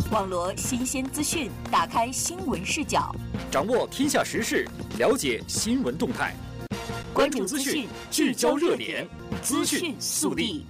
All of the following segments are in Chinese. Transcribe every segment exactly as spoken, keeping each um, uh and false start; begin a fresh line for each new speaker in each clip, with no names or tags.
网罗新鲜资讯，打开新闻视角，
掌握天下时事，了解新闻动态。关注资讯，聚焦热点，资讯速递。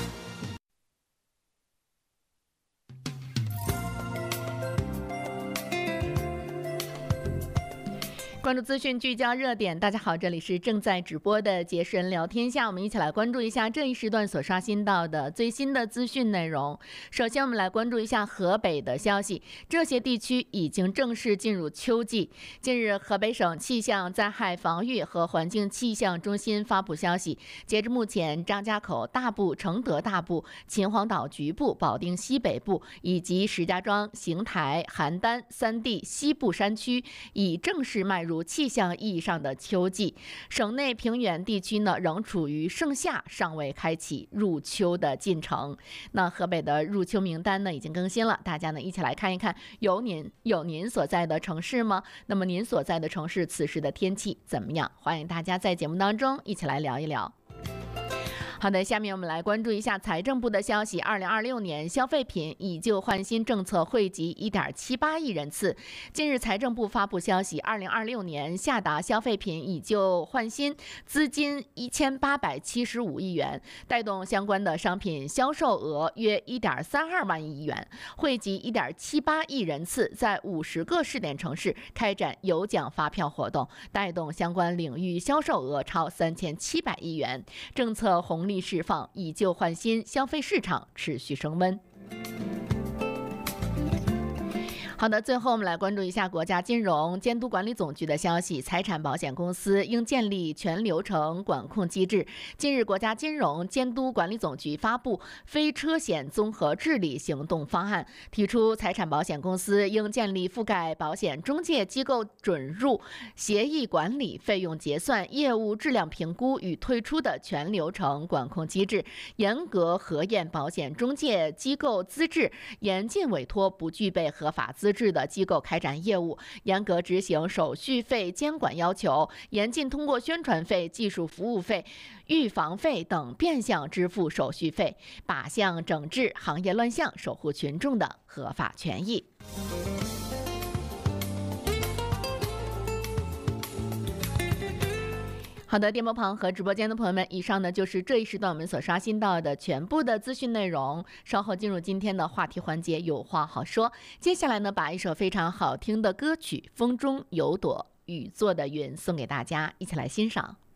关注资讯，聚焦热点。大家好，这里是正在直播的杰士人聊天下，我们一起来关注一下这一时段所刷新到的最新的资讯内容。首先，我们来关注一下河北的消息，这些地区已经正式进入秋季。近日，河北省气象灾害防御和环境气象中心发布消息，截至目前，张家口大部、承德大部、秦皇岛局部、保定西北部以及石家庄、邢台、邯郸三地西部山区已正式迈入气象意义上的秋季，省内平原地区呢仍处于盛夏，尚未开启入秋的进程。那河北的入秋名单呢已经更新了，大家呢一起来看一看，有您有您所在的城市吗？那么您所在的城市此时的天气怎么样？欢迎大家在节目当中一起来聊一聊。好的，下面我们来关注一下财政部的消息。二零二六年消费品以旧换新政策惠及 一点七八亿人次。近日，财政部发布消息，二零二六年下达消费品以旧换新资金一千八百七十五亿元，带动相关的商品销售额约 一点三二万亿元，惠及 一点七八亿人次，在五十个试点城市开展有奖发票活动，带动相关领域销售额超三千七百亿元。政策红利释放，以旧换新，消费市场持续升温。好的，最后我们来关注一下国家金融监督管理总局的消息，财产保险公司应建立全流程管控机制。近日，国家金融监督管理总局发布非车险综合治理行动方案，提出财产保险公司应建立覆盖保险中介机构准入、协议管理、费用结算、业务质量评估与退出的全流程管控机制，严格核验保险中介机构资质，严禁委托不具备合法资质资质的机构开展业务，严格执行手续费监管要求，严禁通过宣传费、技术服务费、预防费等变相支付手续费，靶向整治行业乱象，守护群众的合法权益。好的，电波旁和直播间的朋友们，以上呢就是这一时段我们所刷新到的全部的资讯内容。稍后进入今天的话题环节，有话好说。接下来呢，把一首非常好听的歌曲《风中有朵雨做的云》送给大家，一起来欣赏。